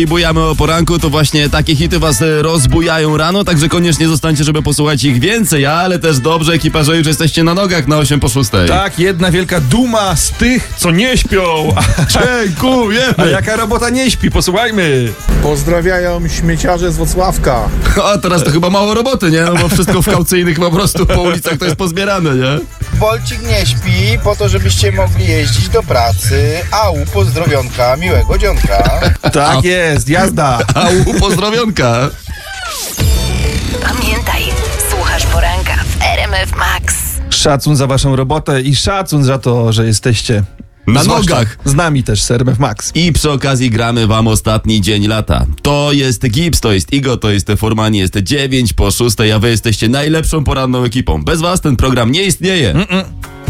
I bujamy o poranku, to właśnie takie hity was rozbujają rano, także koniecznie zostańcie, żeby posłuchać ich więcej, ale też dobrze, ekipa, że już jesteście na nogach na 8 po 6. Tak, jedna wielka duma z tych, co nie śpią. Dziękujemy! A jaka robota nie śpi? Posłuchajmy. Pozdrawiają śmieciarze z Włocławka. A teraz to chyba mało roboty, nie? No bo wszystko w kaucyjnych po prostu po ulicach to jest pozbierane, nie? Bolcik nie śpi po to, żebyście mogli jeździć do pracy. Au, pozdrowionka, miłego dzionka. Tak jest, jazda. Au, pozdrowionka! Pamiętaj, słuchasz poranka w RMF Max. Szacun za waszą robotę i szacun za to, że jesteście Na zwłaszcza nogach. z nami też, z RMF Max. I przy okazji gramy wam ostatni dzień lata. To jest Gibbs, to jest Igo, to jest Formani, jest 9 po 6, a wy jesteście najlepszą poranną ekipą. Bez was ten program nie istnieje.